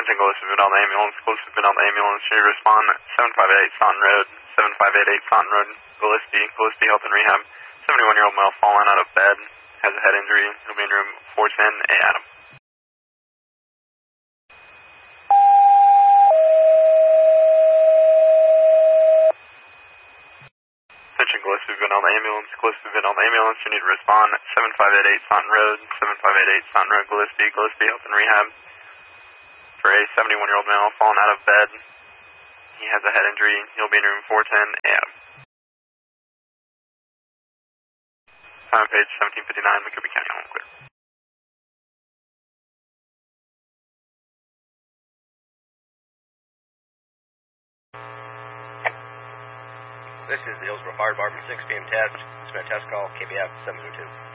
Attention, Gillespie, been on the ambulance. Gillespie, been on the ambulance. Should you respond? 758 Staunton Road. 7588 Staunton Road. Gillespie. Gillespie Health and Rehab. 71-year-old male fallen out of bed. Has a head injury. He'll be in room 410. A. Adam. Attention, Gillespie, been on the ambulance. Gillespie, been on the ambulance. You need to respond. 7588 Staunton Road. 7588 Staunton Road. Gillespie. Gillespie Health and Rehab. For a 71-year-old male fallen out of bed. He has a head injury. He'll be in room 410. A. Adam. Time page 1759, McCook County, home clear. This is the Hillsborough Fire Department 6 p.m. test. It's been a test call, KBF 702.